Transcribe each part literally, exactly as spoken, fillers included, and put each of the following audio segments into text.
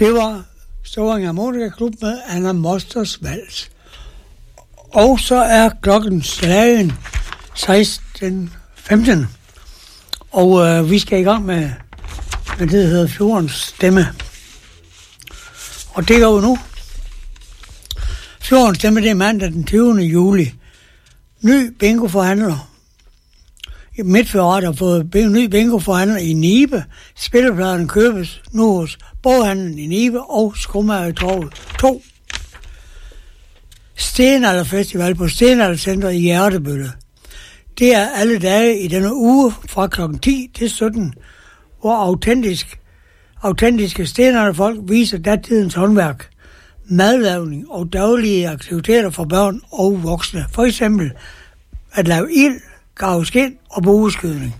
Det var Stavanger Harmonikaklub med Anna Mosters Vals. Og så er klokken slagen seksten femten. Og øh, vi skal i gang med, med det, der hedder Fjordens Stemme. Og det går nu. Fjordens Stemme, det er mandag den tyvende juli. Ny bingoforhandler. Midtfjordet har fået ny bingoforhandler i Nibe. Spillepladerne købes nu hos boghandlen i Nibe og Skomagertorvet to. Stenalderfestival på Stenaldercentret i Hjertebølle. Det er alle dage i denne uge fra klokken ti til sytten, hvor autentisk, autentiske stenalderfolk viser datidens håndværk, madlavning og daglige aktiviteter for børn og voksne. For eksempel at lave ild, grave skind og bueskydning.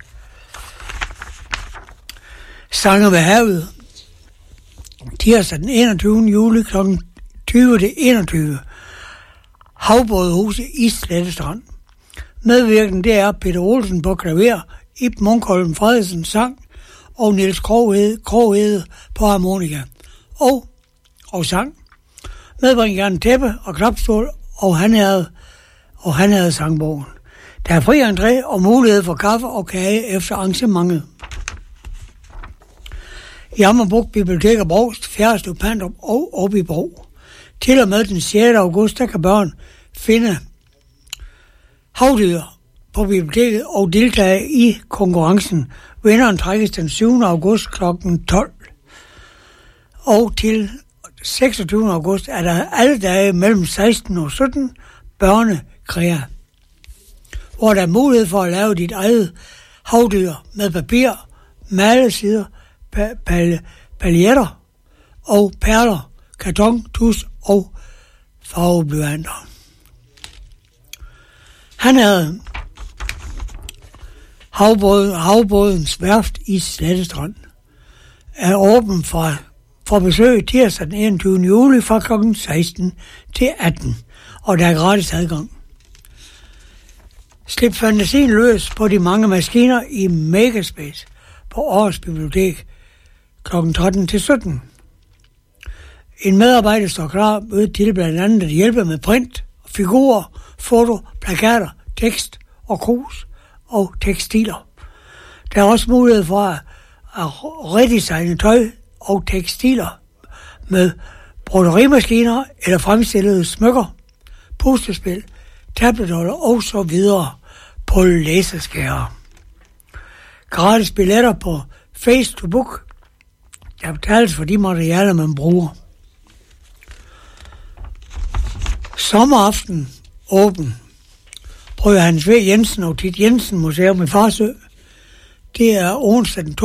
Sange ved havet. Tirsdag den enogtyvende juli klokken tyve til enogtyve. Havbådehuse i Slettestrand. Medvirkende det er Peter Olsen på klaver, Ib Munkholm Frederiksen sang og Niels Kroghede, Kroghede på harmonika. Og, og sang. Medbring gerne tæppe og klapstol, og han havde, og han havde sangbogen. Der er fri entré og mulighed for kaffe og kage efter arrangementet. I Ammerbugt Bibliotek og Brovst, Fjerritslev, Pandrup og Åbybro. Til og med den sjette august, der kan børn finde havdyr på biblioteket og deltage i konkurrencen. Vinderen trækkes den syvende august klokken tolv. Og til seksogtyvende august er der alle dage mellem seksten og sytten børnekrea, hvor der er mulighed for at lave dit eget havdyr med papir, malesider, pa- pal- paljetter og perler, karton, tus og farveblyanter. Han havde havbåden, havbådens værft i Slettestrand er åben fra, for besøg tirsdag den enogtyvende juli fra klokken seksten til atten, og der er gratis adgang. Slip fantasien løs på de mange maskiner i Megaspace på Aarhus Bibliotek klokken tretten til sytten. En medarbejder står klar til blandt andet at hjælpe med print, figurer, foto, plakater, tekst og krus og tekstiler. Der er også mulighed for at redesigne tøj og tekstiler med broderimaskiner eller fremstillede smykker, pustespil, tabletholder og så videre på laserskærer. Gratis billetter på Face to Book. Der betales for de materialer, man bruger. Sommeraften åben på Johannes V. Jensen og Tit Jensen Museum i Farsø. Det er onsdag den